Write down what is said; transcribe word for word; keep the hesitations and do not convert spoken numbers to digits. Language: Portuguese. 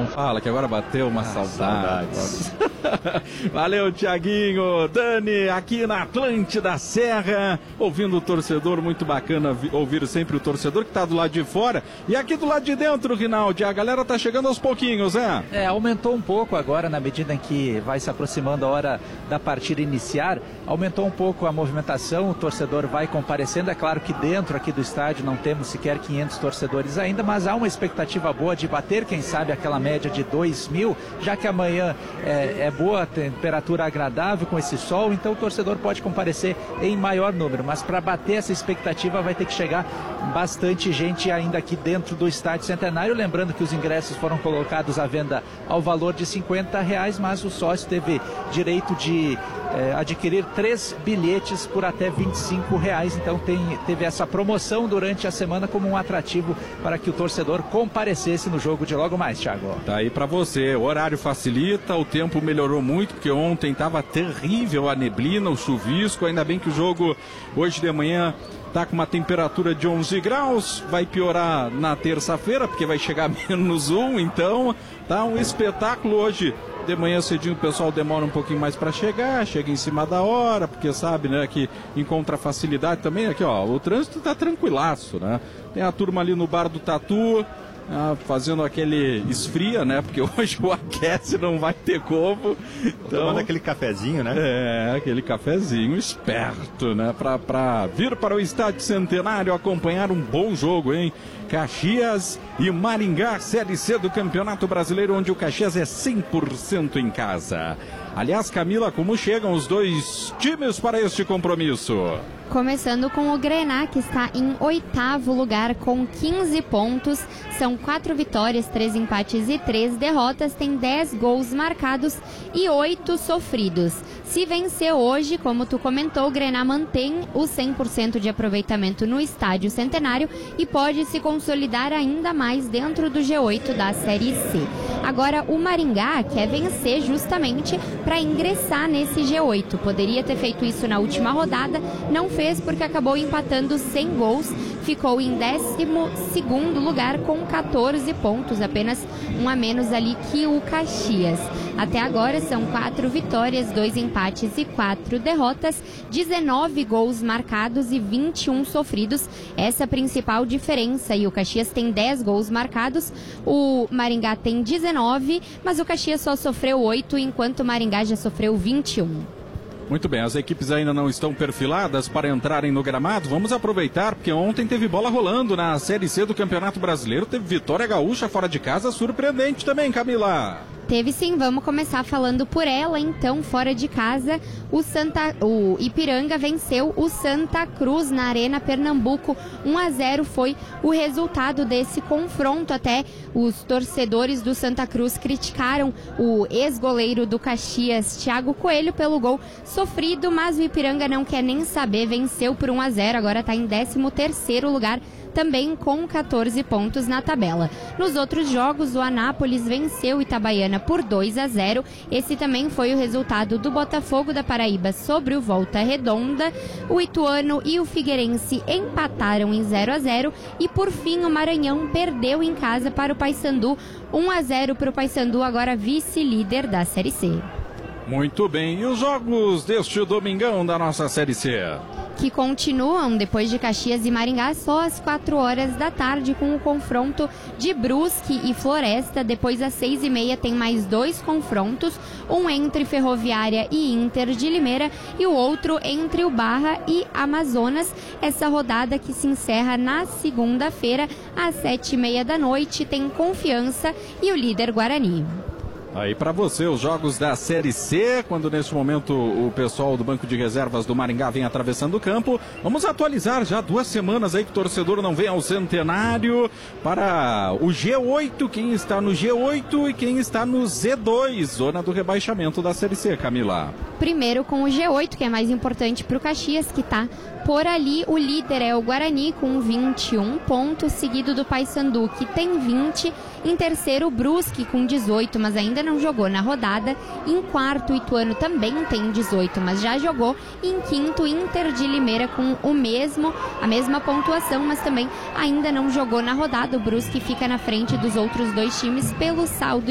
fala, que agora bateu uma ah, saudade. Saudades. Valeu, Tiaguinho. Dani, aqui na Atlântida Serra, ouvindo o torcedor, muito bacana ouvir sempre o torcedor que tá do lado de fora. E aqui do lado de dentro, Rinaldi, a galera tá chegando aos pouquinhos, é? É, aumentou um pouco agora, na medida em que vai se aproximando a hora da partida iniciar, aumentou um pouco a movimentação, o torcedor vai comparecendo. É claro que dentro aqui do estádio não temos sequer quinhentos torcedores ainda, mas há uma expectativa boa de bater, quem sabe, aquela média de dois mil, já que amanhã é, é boa, temperatura agradável com esse sol, então o torcedor pode comparecer em maior número, mas para bater essa expectativa vai ter que chegar bastante gente ainda aqui dentro do Estádio Centenário. Lembrando que os ingressos foram colocados à venda ao valor de cinquenta reais, mas o sócio teve direito de é, adquirir três bilhetes por até vinte e cinco reais, então tem, teve essa promoção durante a semana como um atrativo para que o torcedor comparecesse no jogo de logo mais, Thiago. Tá aí para você, o horário facilita, o tempo melhorou muito, porque ontem estava terrível a neblina, o chuvisco, ainda bem que o jogo hoje de manhã está com uma temperatura de onze graus, vai piorar na terça-feira, porque vai chegar menos um, então tá um espetáculo hoje. De manhã cedinho o pessoal demora um pouquinho mais para chegar, chega em cima da hora, porque sabe, né, que encontra facilidade também. Aqui, ó, o trânsito tá tranquilaço, né? Tem a turma ali no Bar do Tatu, ah, fazendo aquele esfria, né? Porque hoje o aquece não vai ter como. Então, tomando aquele cafezinho, né? É, aquele cafezinho esperto, né? Pra, pra vir para o Estádio Centenário acompanhar um bom jogo, hein? Caxias e Maringá, Série C do Campeonato Brasileiro, onde o Caxias é cem por cento em casa. Aliás, Camila, como chegam os dois times para este compromisso? Começando com o Grená, que está em oitavo lugar com quinze pontos. São quatro vitórias, três empates e três derrotas. Tem dez gols marcados e oito sofridos. Se vencer hoje, como tu comentou, o Grená mantém o cem por cento de aproveitamento no Estádio Centenário e pode se consolidar ainda mais dentro do G oito da Série C. Agora, o Maringá quer vencer justamente para ingressar nesse G oito. Poderia ter feito isso na última rodada, não fez porque acabou empatando sem gols, ficou em décimo segundo lugar com quatorze pontos, apenas um a menos ali que o Caxias. Até agora são quatro vitórias, dois empates e quatro derrotas, dezenove gols marcados e vinte e um sofridos. Essa é a principal diferença, e o Caxias tem dez gols marcados, o Maringá tem dezenove, mas o Caxias só sofreu oito, enquanto o Maringá já sofreu vinte e um. Muito bem, as equipes ainda não estão perfiladas para entrarem no gramado. Vamos aproveitar, porque ontem teve bola rolando na Série C do Campeonato Brasileiro. Teve vitória gaúcha fora de casa, surpreendente também, Camila. Teve sim, vamos começar falando por ela, então, fora de casa, o, Santa, o Ipiranga venceu o Santa Cruz na Arena Pernambuco, um a zero foi o resultado desse confronto. Até os torcedores do Santa Cruz criticaram o ex-goleiro do Caxias, Thiago Coelho, pelo gol sofrido, mas o Ipiranga não quer nem saber, venceu por um a zero, agora está em décimo terceiro lugar, também com quatorze pontos na tabela. Nos outros jogos, o Anápolis venceu o Itabaiana por dois a zero. Esse também foi o resultado do Botafogo da Paraíba sobre o Volta Redonda. O Ituano e o Figueirense empataram em zero a zero. E por fim, o Maranhão perdeu em casa para o Paysandu, um a zero para o Paysandu, agora vice-líder da Série C. Muito bem, e os jogos deste domingão da nossa Série C? Que continuam depois de Caxias e Maringá só às quatro horas da tarde, com o confronto de Brusque e Floresta. Depois às seis e meia tem mais dois confrontos, um entre Ferroviária e Inter de Limeira e o outro entre o Barra e Amazonas. Essa rodada que se encerra na segunda-feira às sete e meia da noite tem Confiança e o líder Guarani. Aí para você os jogos da Série C, quando neste momento o pessoal do Banco de Reservas do Maringá vem atravessando o campo. Vamos atualizar já duas semanas aí que o torcedor não vem ao Centenário para o G oito, quem está no G oito e quem está no Z dois, zona do rebaixamento da Série C, Camila. Primeiro com o G oito, que é mais importante para o Caxias, que está por ali. O líder é o Guarani com vinte e um pontos, seguido do Paysandu, que tem vinte. Em terceiro, o Brusque com dezoito, mas ainda não jogou na rodada. Em quarto, o Ituano também tem dezoito, mas já jogou. E em quinto, Inter de Limeira com o mesmo, a mesma pontuação, mas também ainda não jogou na rodada. O Brusque fica na frente dos outros dois times pelo saldo